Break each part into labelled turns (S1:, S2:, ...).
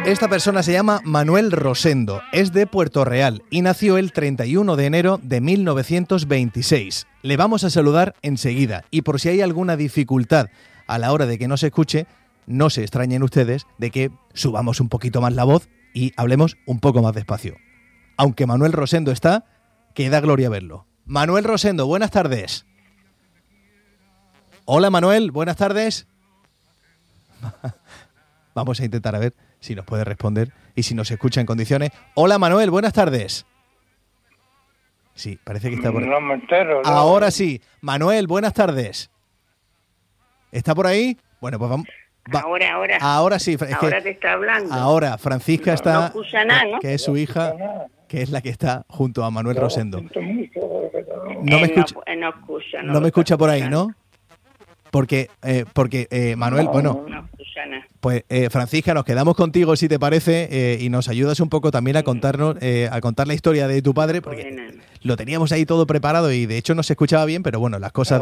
S1: Esta persona se llama Manuel Rosendo, es de Puerto Real y nació el 31 de enero de 1926. Le vamos a saludar enseguida y por si hay alguna dificultad a la hora de que nos escuche, no se extrañen ustedes de que subamos un poquito más la voz y hablemos un poco más despacio. Aunque Manuel Rosendo está, que da gloria verlo. Manuel Rosendo, buenas tardes. Hola Manuel, buenas tardes. Vamos a intentar a ver si nos puede responder y si nos escucha en condiciones. Hola Manuel, buenas tardes. Sí, parece que está por ahí.
S2: No me entero. ¿No?
S1: Ahora sí. Manuel, buenas tardes. ¿Está por ahí? Bueno, pues vamos. Ahora sí.
S3: Ahora te está hablando.
S1: Ahora, Francisca está...
S3: No escucha nada, ¿no?
S1: Que es su hija, que es la que está junto a Manuel Rosendo.
S2: No
S1: No me escucha,
S3: No escucha.
S1: no me escucha por ahí, ¿no? Porque Manuel, bueno,
S3: No escucha nada.
S1: pues Francisca, nos quedamos contigo si te parece y nos ayudas un poco también a contarnos, a contar la historia de tu padre, porque lo teníamos ahí todo preparado y de hecho no se escuchaba bien, pero bueno, las cosas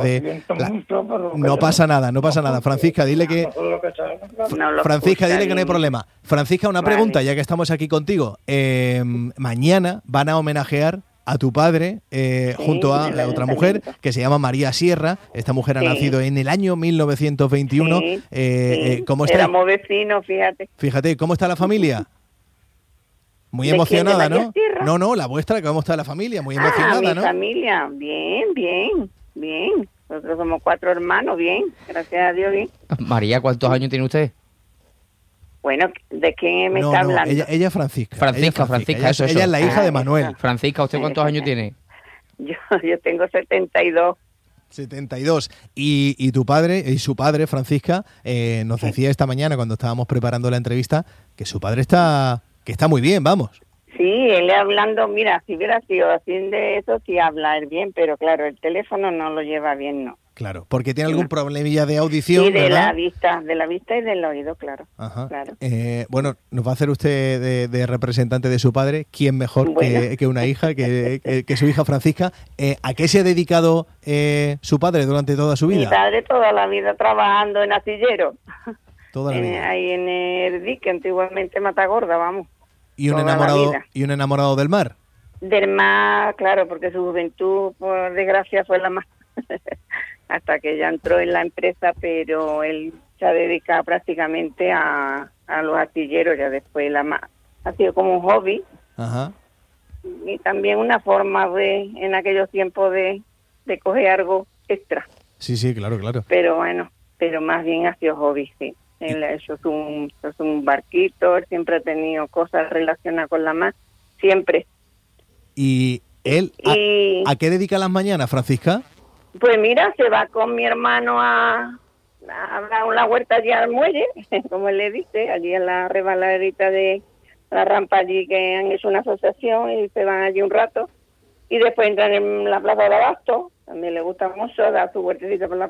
S1: no pasa nada. Francisca, dile que Francisca, dile que no hay problema. Francisca, una pregunta, ya que estamos aquí contigo. Mañana van a homenajear a tu padre junto a otra mujer que se llama María Sierra. Esta mujer ha nacido en el año 1921. ¿Cómo está?
S3: Éramos vecinos, fíjate.
S1: Fíjate, ¿cómo está la familia? Muy emocionada, ¿no? No, la vuestra, ¿cómo está la familia? Muy emocionada, ¿no?
S3: Mi familia, bien. Nosotros somos 4 hermanos, bien, gracias a Dios, bien.
S4: María, ¿cuántos años tiene usted?
S3: Bueno, ¿de quién me está hablando?
S1: Ella es Francisca.
S4: Francisca, eso.
S1: Ella es la hija de Manuel.
S4: Francisca, ¿usted cuántos años tiene?
S3: Yo tengo 72.
S1: 72. Y tu padre, y su padre, Francisca, nos decía esta mañana cuando estábamos preparando la entrevista que su padre está muy bien, vamos.
S3: Sí, él hablando, mira, si hubiera sido así de eso, sí habla él bien, pero claro, el teléfono no lo lleva bien, ¿no?
S1: Claro, porque tiene algún problemilla de audición,
S3: y de
S1: ¿verdad?
S3: de la vista y del oído, claro.
S1: Ajá.
S3: Claro.
S1: Bueno, nos va a hacer usted de representante de su padre. ¿Quién mejor que una hija, que su hija Francisca? ¿A qué se ha dedicado su padre durante toda su vida?
S3: Mi padre toda la vida trabajando en astillero.
S1: Toda la vida.
S3: Ahí en el dique, antiguamente Matagorda, vamos.
S1: ¿Y un enamorado del mar?
S3: Del mar, claro, porque su juventud, por desgracia, fue la más... hasta que ya entró en la empresa, pero él se ha dedicado prácticamente a los astilleros, ya después ha sido como un hobby.
S1: Ajá.
S3: Y también una forma en aquellos tiempos de coger algo extra.
S1: Sí, claro.
S3: Pero bueno, más bien ha sido hobby, sí. Él ha hecho un barquito, él siempre ha tenido cosas relacionadas con la mar, siempre.
S1: ¿Y él a qué dedica las mañanas, Francisca?
S3: Pues mira, se va con mi hermano a la huerta allí al muelle, como él le dice, allí en la rebaladita de la rampa allí que han hecho una asociación y se van allí un rato. Y después entran en la plaza de Abasto, también le gusta mucho, da su huertecita por la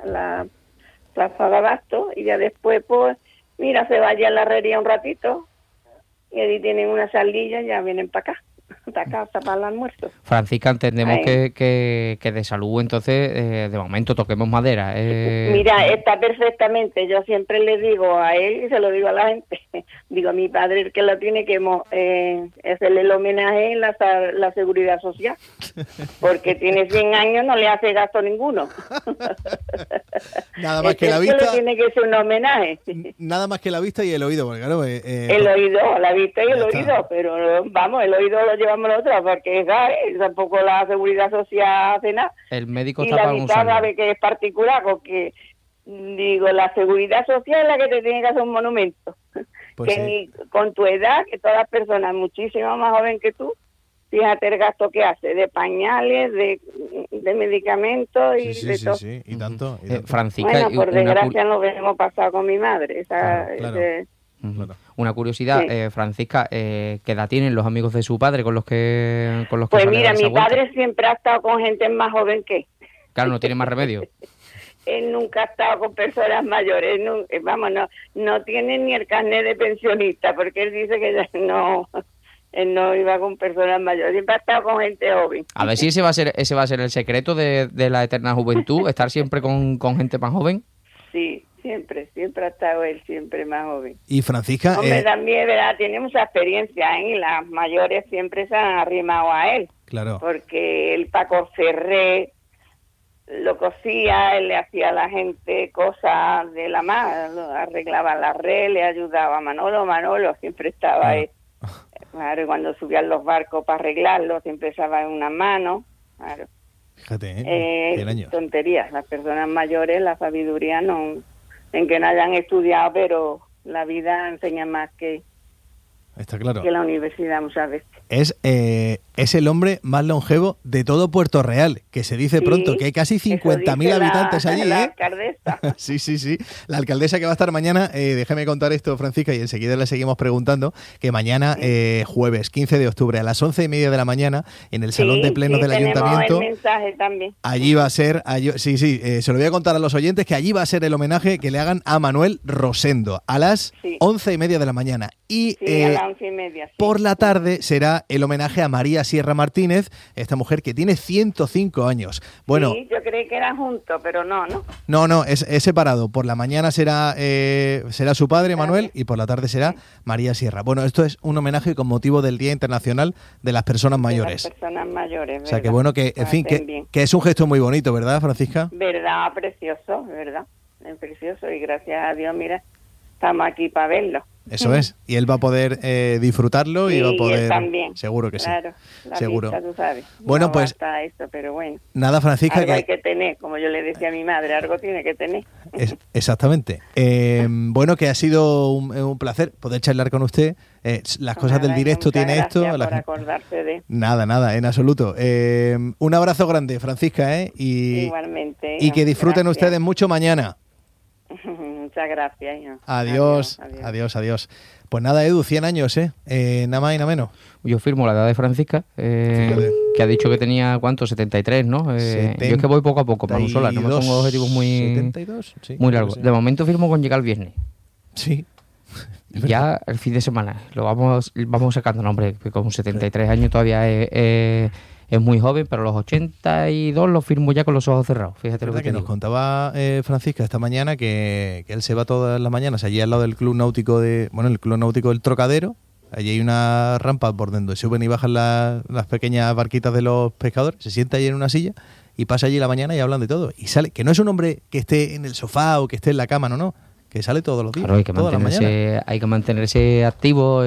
S3: plaza de Abasto. Y ya después, pues, mira, se va allí a la herrería un ratito y allí tienen una salilla y ya vienen para acá. Casa para el almuerzo.
S4: Francisca, entendemos que de salud, entonces, de momento toquemos madera.
S3: Mira, está perfectamente. Yo siempre le digo a él y se lo digo a la gente. Digo a mi padre el que lo tiene que hacerle el homenaje en la seguridad social. Porque tiene 100 años, no le hace gasto ninguno.
S1: Nada más que la vista.
S3: Tiene que ser un homenaje.
S1: Nada más que la vista y el oído, porque claro.
S3: El oído, la vista y el oído, pero vamos, el oído lo llevamos nosotros, porque ¿sabes? Tampoco la seguridad social hace nada.
S4: El médico
S3: y
S4: está
S3: la
S4: para un
S3: mitad sabe que es particular, porque digo, la seguridad social es la que te tiene que hacer un monumento.
S1: Pues
S3: que ni con tu edad, que todas las personas muchísimo más joven que tú, fíjate el gasto que hace de pañales, de medicamentos y de todo.
S1: Sí, y tanto.
S4: Francisca,
S3: bueno, por desgracia lo hemos pasado con mi madre.
S1: Claro.
S4: Una curiosidad, Francisca, ¿qué edad tienen los amigos de su padre con los que
S3: Pues
S4: sale
S3: mira,
S4: a esa
S3: mi
S4: vuelta?
S3: padre siempre ha estado con gente más joven que él.
S4: Claro, no tiene más remedio.
S3: Él nunca ha estado con personas mayores, no tiene ni el carnet de pensionista, porque él dice que ya él no iba con personas mayores, siempre ha estado con gente joven.
S4: A ver si ese va a ser el secreto de la eterna juventud, estar siempre con gente más joven.
S3: Sí, siempre ha estado él siempre más joven.
S1: Y Francisca...
S3: Hombre, también, ¿verdad? Tiene mucha experiencia, ¿eh? Y las mayores siempre se han arrimado a él.
S1: Claro.
S3: Porque el Paco Ferré lo cosía, él le hacía a la gente cosas de la mano, arreglaba la red, le ayudaba a Manolo siempre estaba ahí. Claro, y cuando subían los barcos para arreglarlo, siempre estaba en una mano. Claro.
S1: Fíjate,
S3: 100 años. Tonterías, las personas mayores, la sabiduría no, en que no hayan estudiado, pero la vida enseña más que,
S1: está claro,
S3: que la universidad muchas veces.
S1: Es el hombre más longevo de todo Puerto Real, que se dice pronto, que hay casi 50.000 habitantes allí.
S3: La alcaldesa.
S1: Sí. La alcaldesa que va a estar mañana, déjame contar esto, Francisca, y enseguida le seguimos preguntando, que mañana, jueves 15 de octubre, a las 11:30 de la mañana, en el Salón de Plenos del Ayuntamiento.
S3: El mensaje también.
S1: Allí va a ser, se lo voy a contar a los oyentes, que allí va a ser el homenaje que le hagan a Manuel Rosendo, a las 11:30 de la mañana. Y
S3: a las 11:30.
S1: Por la tarde será el homenaje a María Sierra Martínez, esta mujer que tiene 105 años. Bueno,
S3: sí, yo creí que era junto, pero no.
S1: No, es separado. Por la mañana será su padre, Manuel, y por la tarde será María Sierra. Bueno, esto es un homenaje con motivo del Día Internacional de las Personas Mayores.
S3: Las personas mayores, ¿verdad?
S1: O sea, que bueno, que en fin, que es un gesto muy bonito, ¿verdad, Francisca?
S3: Verdad, precioso, ¿verdad? Es precioso, y gracias a Dios, mira, estamos aquí para verlo.
S1: Eso es, y él va a poder disfrutarlo y va a poder...
S3: Y él también.
S1: Seguro que
S3: claro,
S1: sí, seguro.
S3: Vista, tú sabes.
S1: Bueno,
S3: no
S1: pues...
S3: basta esto, pero bueno.
S1: Nada, Francisca,
S3: algo hay que tener, como yo le decía a mi madre, algo tiene que tener.
S1: Exactamente. Bueno, que ha sido un placer poder charlar con usted. Las cosas del directo tiene esto.
S3: Por acordarse de...
S1: Nada, en absoluto. Un abrazo grande, Francisca, y
S3: igualmente.
S1: Y que disfruten ustedes mucho mañana.
S3: Muchas gracias.
S1: Adiós. Pues nada, Edu, 100 años, nada más y nada menos.
S4: Yo firmo la edad de Francisca, que ha dicho que tenía, ¿cuánto? 73, ¿no? Yo es que voy poco a poco, para un solar, no me pongo objetivos muy
S1: 72, sí,
S4: muy largos. De momento firmo con llegar el viernes.
S1: Sí.
S4: Ya el fin de semana lo vamos sacando, no, hombre, que con 73 años todavía es muy joven, pero los 82 los firmo ya con los ojos cerrados. Fíjate lo que te digo.
S1: Nos contaba Francisca esta mañana que él se va todas las mañanas allí al lado del Club Náutico el Club Náutico del Trocadero. Allí hay una rampa por donde suben y bajan las pequeñas barquitas de los pescadores. Se sienta allí en una silla y pasa allí la mañana y hablan de todo. Y sale, que no es un hombre que esté en el sofá o que esté en la cama, no. Que sale todos los días.
S4: Claro, hay que mantenerse activo,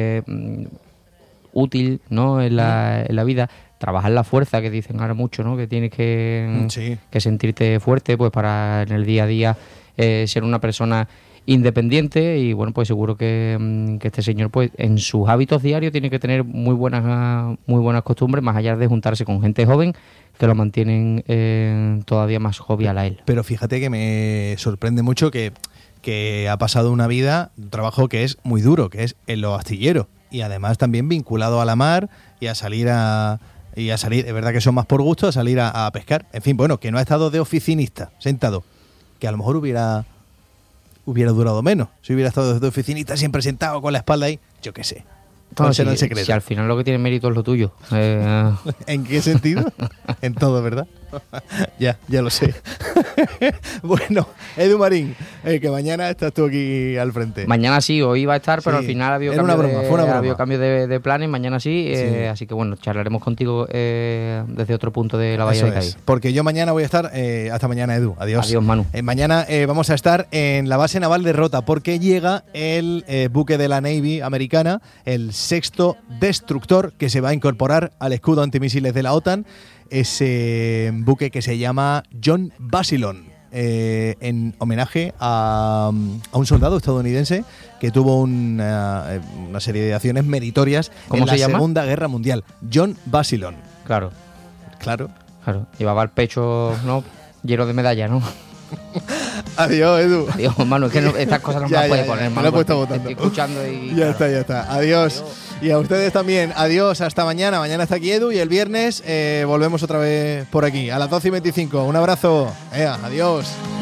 S4: útil, ¿no? En la vida. Trabajar la fuerza, que dicen ahora mucho, ¿no? Que tienes que sentirte fuerte, pues para en el día a día ser una persona independiente. Y bueno, pues seguro que este señor, pues en sus hábitos diarios tiene que tener muy buenas costumbres, más allá de juntarse con gente joven que lo mantienen todavía más jovial a él.
S1: Pero fíjate que me sorprende mucho que ha pasado una vida, un trabajo que es muy duro, que es en los astilleros, y además también vinculado a la mar y a salir, es verdad que son más por gusto, a salir a pescar. En fin, bueno, que no ha estado de oficinista, sentado, que a lo mejor hubiera durado menos, si hubiera estado de oficinista siempre sentado con la espalda ahí, yo qué sé. ¿Cuál será el secreto?
S4: Si al final lo que tiene mérito es lo tuyo.
S1: ¿En qué sentido? En todo, ¿verdad? Ya lo sé. Bueno, Edu Marín, que mañana estás tú aquí al frente.
S4: Mañana sí, hoy iba a estar, pero al final había cambio de planes, mañana sí. Así que bueno, charlaremos contigo desde otro punto de la Bahía de Cádiz.
S1: Porque yo mañana voy a estar, hasta mañana, Edu, adiós.
S4: Adiós, Manu.
S1: Mañana vamos a estar en la base naval de Rota, porque llega el buque de la Navy americana, el sexto destructor que se va a incorporar al escudo antimisiles de la OTAN, ese buque que se llama John Basildon, en homenaje a un soldado estadounidense que tuvo una serie de acciones meritorias en la Segunda Guerra Mundial. John Basildon.
S4: Claro.
S1: Llevaba
S4: el pecho, ¿no?, lleno de medallas, ¿no?
S1: Adiós, Edu.
S4: Adiós, Manu, es que estas cosas no me las puedes poner, Manu.
S1: Me lo he puesto votando.
S4: Estoy escuchando y...
S1: Ya está. Adiós. Y a ustedes también. Adiós, hasta mañana. Mañana está aquí Edu y el viernes volvemos otra vez por aquí, a las 12:25. Un abrazo. Adiós.